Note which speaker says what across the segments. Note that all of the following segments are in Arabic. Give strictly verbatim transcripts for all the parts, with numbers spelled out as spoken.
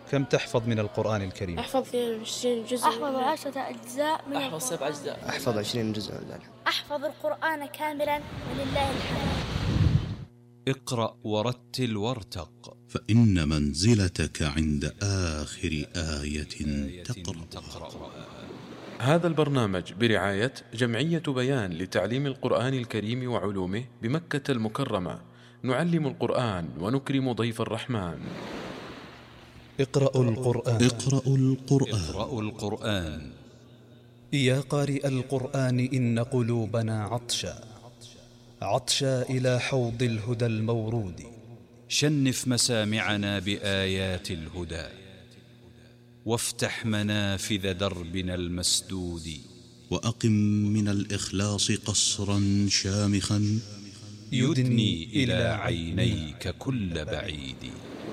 Speaker 1: كم تحفظ من القرآن الكريم؟
Speaker 2: أحفظ اثنين وعشرين جزء.
Speaker 3: أحفظ عشرة أجزاء من
Speaker 4: أحفظ سبع أجزاء.
Speaker 5: أحفظ عشرين جزء.
Speaker 3: أحفظ القرآن كاملا ولله الحمد.
Speaker 6: اقرأ ورتل وارتق،
Speaker 7: فإن منزلتك عند آخر آية تقرأ.
Speaker 8: هذا البرنامج برعاية جمعية بيان لتعليم القرآن الكريم وعلومه بمكة المكرمة. نعلم القرآن ونكرم ضيف الرحمن.
Speaker 1: اقرأوا القرآن.
Speaker 7: اقرأوا القرآن.
Speaker 6: اقرأوا القرآن.
Speaker 1: يا قارئ القرآن إن قلوبنا عطشا عطشا إلى حوض الهدى المورود.
Speaker 6: شنف مسامعنا بآيات الهدى، وافتح منافذ دربنا المسدود.
Speaker 7: وأقم من الإخلاص قصرا شامخا
Speaker 6: يدني إلى عينيك كل بعيد.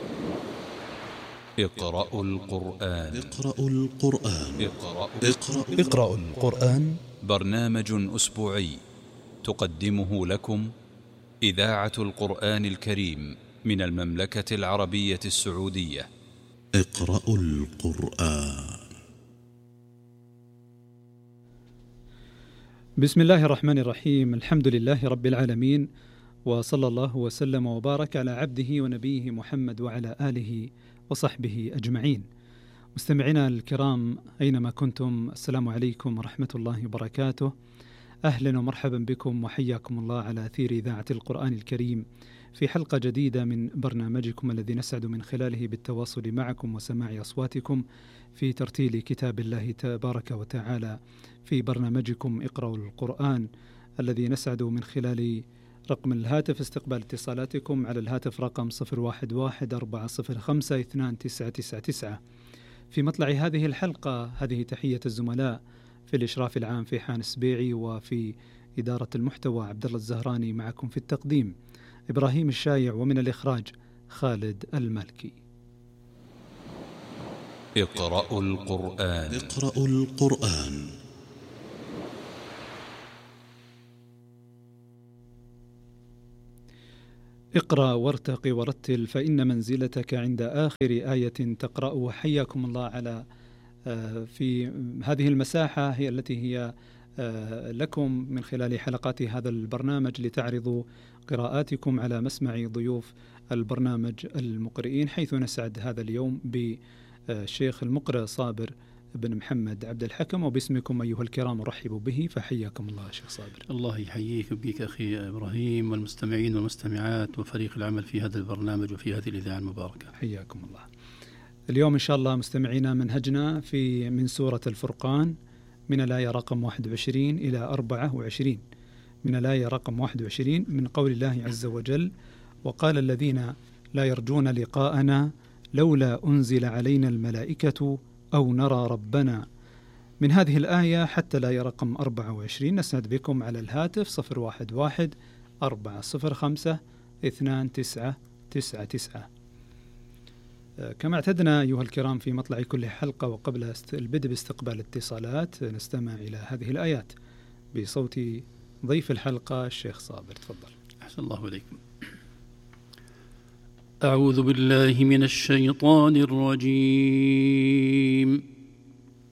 Speaker 6: اقرأوا القرآن.
Speaker 7: اقرأوا القرآن.
Speaker 6: اقرأوا,
Speaker 7: اقرأوا,
Speaker 1: اقرأوا القرآن.
Speaker 6: برنامج أسبوعي تقدمه لكم إذاعة القرآن الكريم من المملكة العربية السعودية.
Speaker 7: اقرأوا القرآن.
Speaker 9: بسم الله الرحمن الرحيم. الحمد لله رب العالمين، وصلى الله وسلم وبارك على عبده ونبيه محمد وعلى آله وصحبه أجمعين. مستمعينا الكرام أينما كنتم، السلام عليكم ورحمة الله وبركاته. أهلا ومرحبا بكم وحياكم الله على أثير إذاعة القرآن الكريم في حلقة جديدة من برنامجكم الذي نسعد من خلاله بالتواصل معكم وسماع أصواتكم في ترتيل كتاب الله تبارك وتعالى في برنامجكم اقرأوا القرآن، الذي نسعد من خلال رقم الهاتف استقبال اتصالاتكم على الهاتف رقم صفر واحد واحد أربعة صفر خمسة اثنان تسعة تسعة تسعة. في مطلع هذه الحلقة هذه تحية الزملاء في الإشراف العام في حان سبيعي، وفي إدارة المحتوى عبد الله الزهراني، معكم في التقديم إبراهيم الشايع، ومن الإخراج خالد المالكي.
Speaker 6: اقرأوا القرآن.
Speaker 7: اقرأوا القرآن.
Speaker 9: اقرأ وارتق ورتل فإن منزلتك عند آخر آية تقرأ. حياكم الله على في هذه المساحة هي التي هي لكم من خلال حلقات هذا البرنامج لتعرضوا قراءاتكم على مسمع ضيوف البرنامج المقرئين، حيث نسعد هذا اليوم بالشيخ المقرئ صابر بن محمد عبد الحكم، وباسمكم أيها الكرام أرحب به، فحياكم الله شيخ صابر.
Speaker 10: الله يحييك وبيك أخي إبراهيم، والمستمعين والمستمعات وفريق العمل في هذا البرنامج وفي هذه الإذاعة المباركة.
Speaker 9: حياكم الله. اليوم إن شاء الله مستمعينا منهجنا في من سورة الفرقان من الآية رقم واحد وعشرين إلى أربعة وعشرين. من الآية رقم واحد وعشرين من قول الله عز وجل: وقال الذين لا يرجون لقاءنا لولا أنزل علينا الملائكة أو نرى ربنا. من هذه الآية حتى الآية رقم أربعة وعشرين نسعد بكم على الهاتف صفر واحد واحد أربعة صفر خمسة اثنان تسعة تسعة تسعة. كما اعتدنا أيها الكرام في مطلع كل حلقة وقبل البدء باستقبال اتصالات نستمع إلى هذه الآيات بصوت ضيف الحلقة الشيخ صابر. تفضل.
Speaker 10: أحسن الله إليكم. أعوذ بالله من الشيطان الرجيم.